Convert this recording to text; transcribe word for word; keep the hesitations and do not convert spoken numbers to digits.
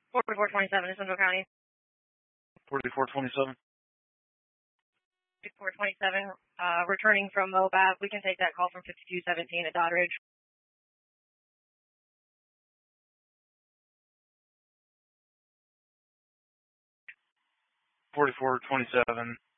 forty-four twenty-seven in Central County. forty-four twenty-seven. forty-four twenty-seven, uh, returning from M O B A P. We can take that call from fifty-two seventeen at Doddridge. forty-four twenty-seven.